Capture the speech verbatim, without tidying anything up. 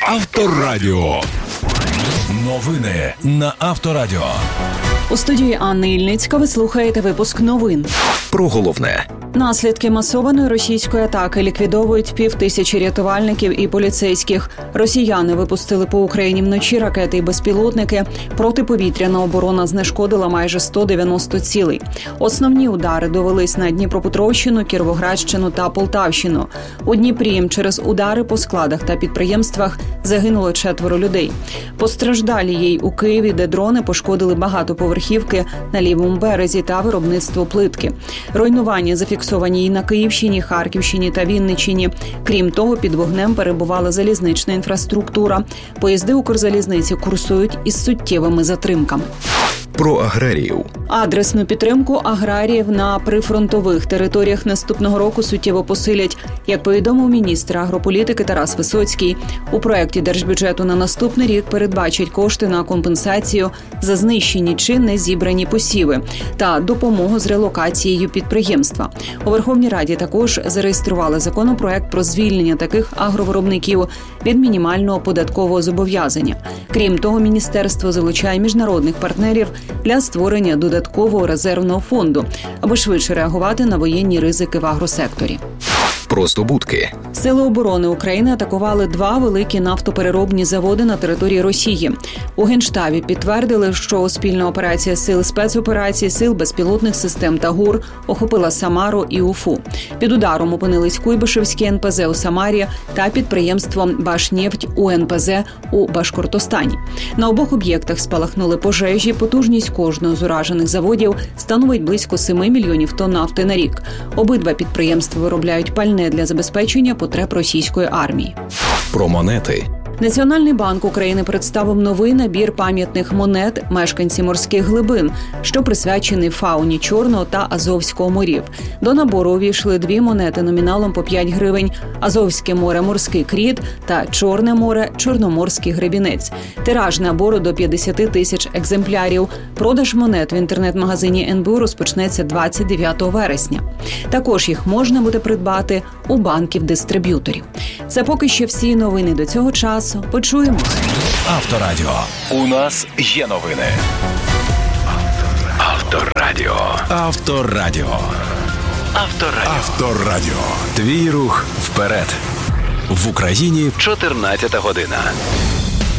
Авторадіо. Новини на Авторадіо. У студії Анни Ільницька ви слухаєте випуск новин. Про головне. Наслідки масованої російської атаки ліквідовують півтисячі рятувальників і поліцейських. Росіяни випустили по Україні вночі ракети і безпілотники. Протиповітряна оборона знешкодила майже сто дев'яносто цілей. Основні удари довелись на Дніпропетровщину, Кіровоградщину та Полтавщину. У Дніпрі через удари по складах та підприємствах загинуло четверо людей. Постраждалі є й у Києві, де дрони пошкодили багатоповерхівки на лівому березі та виробництво плитки. Руйнування зафіксовані і на Київщині, Харківщині та Вінниччині. Крім того, під вогнем перебувала залізнична інфраструктура. Поїзди Укрзалізниці курсують із суттєвими затримками. Про аграріїв. Адресну підтримку аграріїв на прифронтових територіях наступного року суттєво посилять. Як повідомив міністр агрополітики Тарас Висоцький, у проєкті держбюджету на наступний рік передбачать кошти на компенсацію за знищені чи не зібрані посіви та допомогу з релокацією підприємства. У Верховній Раді також зареєстрували законопроект про звільнення таких агровиробників від мінімального податкового зобов'язання. Крім того, міністерство залучає міжнародних партнерів для створення додаткового резервного фонду, аби швидше реагувати на воєнні ризики в агросекторі. Про здобутки. Сили оборони України атакували два великі нафтопереробні заводи на території Росії. У Генштабі підтвердили, що спільна операція сил спецоперацій, сил безпілотних систем та ГУР охопила Самару і Уфу. Під ударом опинились Куйбишевське ен пе зе у Самарі та підприємство «Башнефть» у ен пе зе у Башкортостані. На обох об'єктах спалахнули пожежі. Потужність кожного з уражених заводів становить близько сім мільйонів тонн нафти на рік. Обидва підприємства виробляють пальне для забезпечення потреб російської армії. Про монети. Національний банк України представив новий набір пам'ятних монет мешканці морських глибин, що присвячений фауні Чорного та Азовського морів. До набору увійшли дві монети номіналом по п'ять гривень – Азовське море морський кріт та Чорне море чорноморський гребінець. Тираж набору до п'ятдесят тисяч екземплярів. Продаж монет в інтернет-магазині ен бе у розпочнеться двадцять дев'ятого вересня. Також їх можна буде придбати у банків-дистриб'юторів. Це поки що всі новини до цього часу. Почуємо. Авторадіо. У нас є новини. Авторадіо. Авторадіо. Авторадіо. Авторадіо. Твій рух вперед. В Україні чотирнадцята година.